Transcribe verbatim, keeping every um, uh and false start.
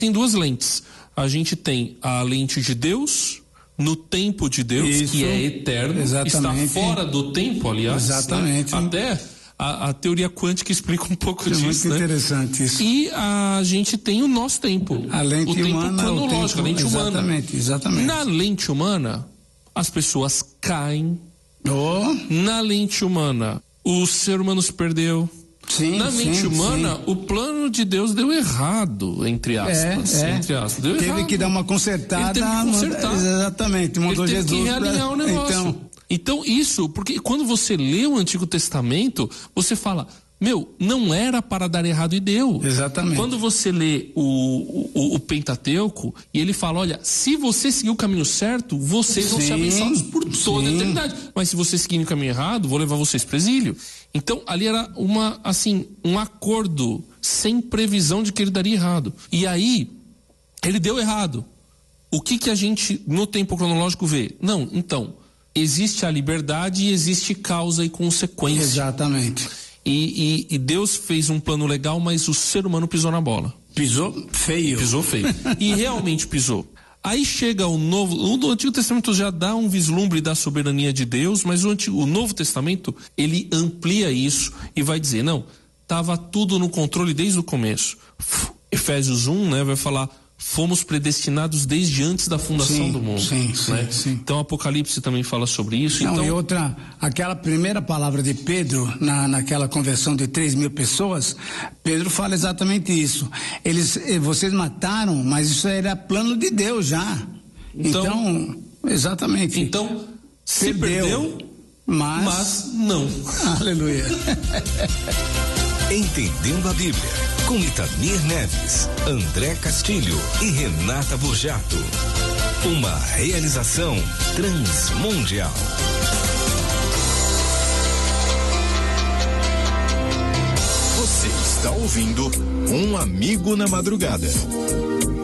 tem duas lentes. A gente tem a lente de Deus, no tempo de Deus, Isso. que é eterno, Exatamente. está fora do tempo, aliás. Exatamente. Né? Até a, a teoria quântica explica um pouco é disso. Muito né? interessante isso. E a gente tem o nosso tempo. A lente o tempo humana, cronológico, o tempo, a lente exatamente, humana. Exatamente. Na lente humana, as pessoas caem. Oh. Na lente humana, o ser humano se perdeu. Sim, Na mente sim, humana, sim. o plano de Deus deu errado, entre aspas. É, é. Entre aspas. Deu teve errado. que dar uma consertada. Ele teve que consertar. Exatamente, mandou Ele teve Jesus que realinhar pra... o negócio. Então... então, isso, porque quando você lê o Antigo Testamento, você fala, meu, não era para dar errado e deu. Exatamente. Quando você lê o, o, o Pentateuco, e ele fala, olha, se você seguir o caminho certo, vocês vão sim, ser abençoados por toda sim. a eternidade. Mas se vocês seguirem o caminho errado, vou levar vocês para o exílio. Então, ali era uma, assim, um acordo sem previsão de que ele daria errado. E aí, ele deu errado. O que que a gente, no tempo cronológico, vê? Não, então, existe a liberdade e existe causa e consequência. Exatamente. E, e, e Deus fez um plano legal, mas o ser humano pisou na bola. Pisou feio. Pisou feio. E realmente pisou. Aí chega o novo, o Antigo Testamento já dá um vislumbre da soberania de Deus, mas o, Antigo, o Novo Testamento, ele amplia isso e vai dizer, não, estava tudo no controle desde o começo. Efésios um, né, vai falar, fomos predestinados desde antes da fundação sim, do mundo. Sim, sim, né? sim. Então Apocalipse também fala sobre isso. Não, então... e outra, aquela primeira palavra de Pedro, na, naquela conversão de três mil pessoas, Pedro fala exatamente isso. Eles, vocês mataram, mas isso era plano de Deus já. Então, então exatamente. Então, se perdeu, perdeu mas... mas não. Aleluia. Entendendo a Bíblia, com Itamir Neves, André Castilho e Renata Burjato. Uma realização Transmundial. Você está ouvindo Um Amigo na Madrugada.